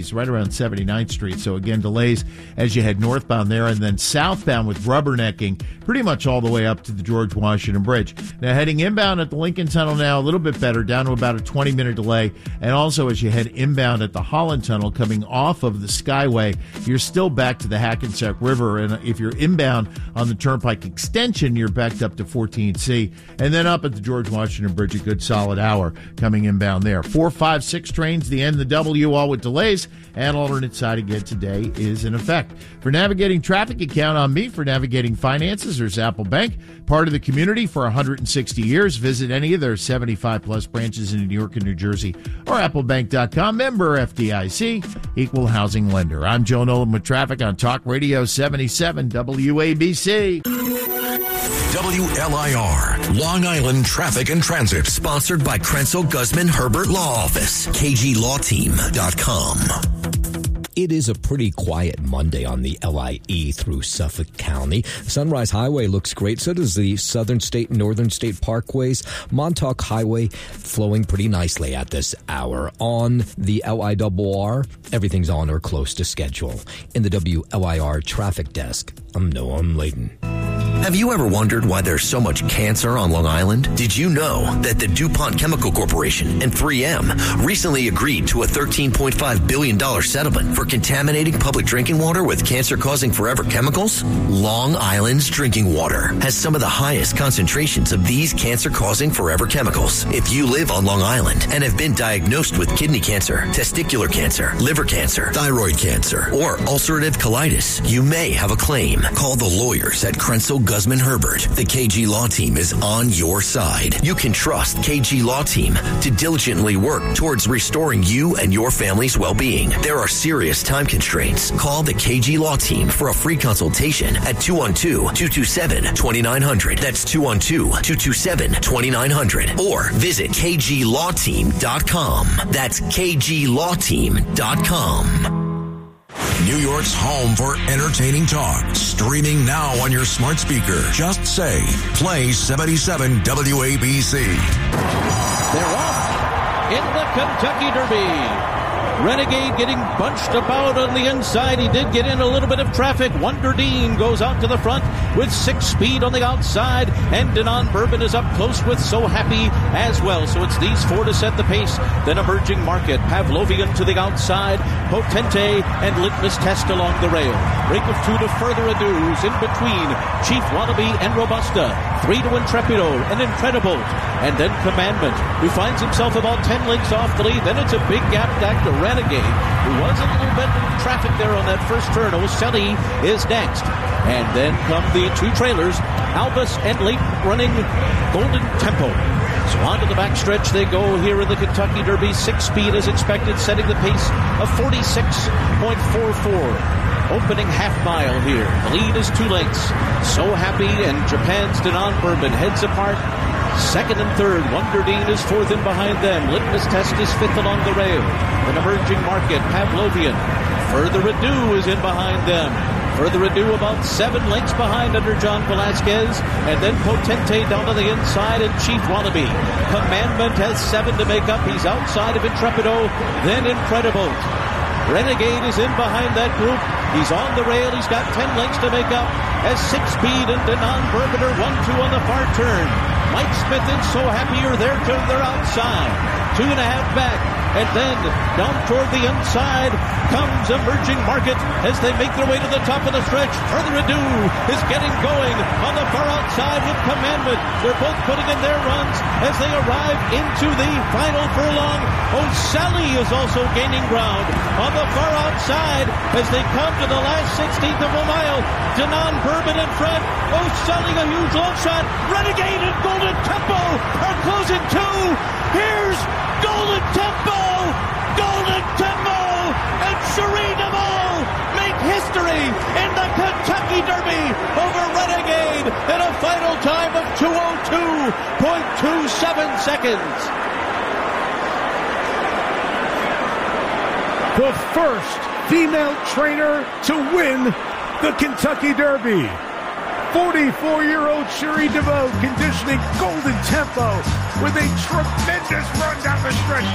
right around 79th Street. So again, delays as you head northbound there, and then southbound with rubbernecking pretty much all the way up to the George Washington Bridge. Now heading inbound at the Lincoln Tunnel now a little bit better, down to about a 20-minute delay. And also as you head inbound at the Holland Tunnel coming off of the Skyway, you're still back to the Hackensack River. And if you're inbound on the Turnpike extension, you're backed up to 14C. And then up at the George Washington Bridge, a good solid hour coming inbound there. 4, 5, 6 trains, the N, the W, all with delays. And alternate side again today is in effect. For navigating traffic, you count on me. For navigating finances, there's Apple Bank, part of the community for 160 years. Visit any of their 75-plus branches in New York and New Jersey or applebank.com. Member FDIC, equal housing lender. I'm Joe Nolan with traffic on Talk Radio 77 WABC. WLIR, Long Island Traffic and Transit. Sponsored by Krenzel Guzman Herbert Law Office. KGLawTeam.com. It is a pretty quiet Monday on the LIE through Suffolk County. Sunrise Highway looks great. So does the Southern State and Northern State Parkways. Montauk Highway flowing pretty nicely at this hour. On the LIRR, everything's on or close to schedule. In the WLIR traffic desk, I'm Noam Layden. Have you ever wondered why there's so much cancer on Long Island? Did you know that the DuPont Chemical Corporation and 3M recently agreed to a $13.5 billion settlement for contaminating public drinking water with cancer-causing forever chemicals? Long Island's drinking water has some of the highest concentrations of these cancer-causing forever chemicals. If you live on Long Island and have been diagnosed with kidney cancer, testicular cancer, liver cancer, thyroid cancer, or ulcerative colitis, you may have a claim. Call the lawyers at Krenzel Guzman Herbert. The KG Law Team is on your side. You can trust KG Law Team to diligently work towards restoring you and your family's well-being. There are serious time constraints. Call the KG Law Team for a free consultation at 212-227-2900. That's 212-227-2900. Or visit KGLawTeam.com. That's KGLawTeam.com. New York's home for entertaining talk. Streaming now on your smart speaker. Just say, play 77 WABC. They're off in the Kentucky Derby. Renegade getting bunched about on the inside. He did get in a little bit of traffic. Wonder Dean goes out to the front with 6 speed on the outside. And Denon Bourbon is up close with So Happy as well. So it's these 4 to set the pace. Then Emerging Market, Pavlovian to the outside, Potente and Litmus Test along the rail. Break of 2 to Further Ado's in between Chief Wannabe and Robusta. 3 to Intrepido and Incredible. And then Commandment, who finds himself about 10 lengths off the lead. Then it's a big gap back to Renegade, who was a little bit in traffic there on that first turn. Ocelli is next. And then come the 2 trailers, Albus and late running Golden Tempo. So on to the backstretch they go here in the Kentucky Derby. 6 speed as expected, setting the pace of 46.44. Opening half mile here. The lead is 2 lengths. So Happy and Japan's Denon Bourbon heads apart. Second and third, Wonder Dean is 4th in behind them. Litmus Test is 5th along the rail. An Emerging Market, Pavlovian. Further Ado is in behind them. Further Ado about 7 lengths behind under John Velasquez. And then Potente down to the inside and Chief Wannabe. Commandment has 7 to make up. He's outside of Intrepido. Then Incredible. Renegade is in behind that group. He's on the rail. He's got 10 lengths to make up. As 6 speed and Denon Bourbon are 1-2 on the far turn. Mike Smith and So Happy are there to their outside. 2.5 back. And then down toward the inside comes Emerging Market as they make their way to the top of the stretch. Further Ado is getting going on the far outside with Commandment. They're both putting in their runs as they arrive into the final furlong. Ocelli is also gaining ground on the far outside as they come to the last 16th of a mile. Denon Bourbon in front. Ocelli a huge long shot. Renegade and Golden Tempo are closing too. Here's Golden Tempo! Golden Tempo and Cherie DeVaux make history in the Kentucky Derby over Renegade in a final time of 2:02.27 seconds. The first female trainer to win the Kentucky Derby. 44-year-old Cherie DeVaux conditioning Golden Tempo with a tremendous run down the stretch.